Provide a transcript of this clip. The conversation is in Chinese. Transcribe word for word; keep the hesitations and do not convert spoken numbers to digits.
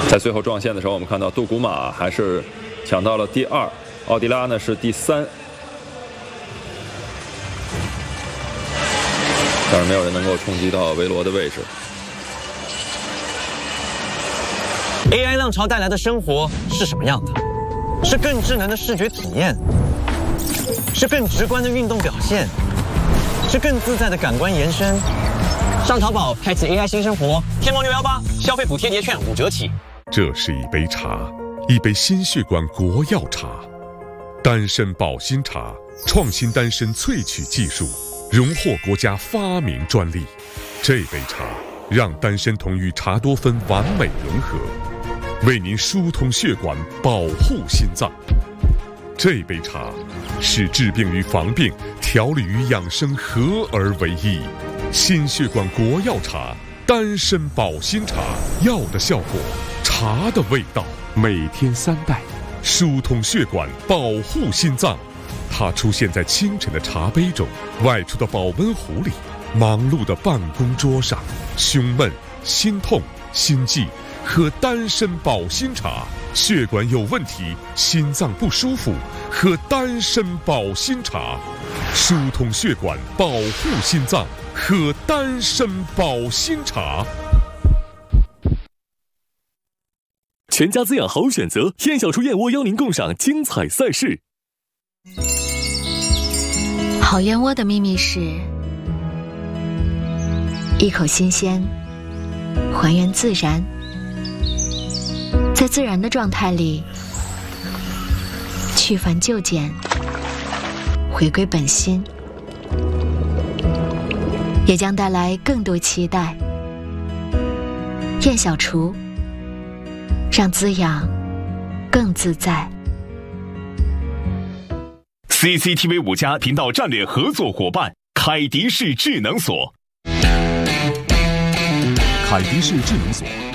在最后撞线的时候，我们看到杜古马还是抢到了第二，奥迪拉呢是第三，但是没有人能够冲击到维罗的位置。 A I 浪潮带来的生活是什么样的？是更智能的视觉体验，是更直观的运动表现，是更自在的感官延伸。上淘宝开启 A I 新生活，天猫六幺八消费补贴节券五折起。 这是一杯茶，一杯心血管国药茶，丹参保心茶，创新丹参萃取技术，荣获国家发明专利。这杯茶让丹参酮与茶多酚完美融合，为您疏通血管，保护心脏。这杯茶使治病与防病、调理与养生合而为一。心血管国药茶，丹参保心茶，药的效果，茶的味道，每天三袋，疏通血管，保护心脏。它出现在清晨的茶杯中，外出的保温壶里，忙碌的办公桌上。胸闷、心痛、心悸，喝丹参保心茶；血管有问题，心脏不舒服，喝丹参保心茶。疏通血管，保护心脏，喝丹参保心茶。 全家滋养好选择，燕小厨燕窝邀您共赏精彩赛事。 好燕窝的秘密是一口新鲜，还原自然，在自然的状态里去繁就简，回归本心，也将带来更多期待。燕小厨，让滋养更自在。 C C T V 五家频道战略合作伙伴凯迪士智能锁。 凯迪士智能锁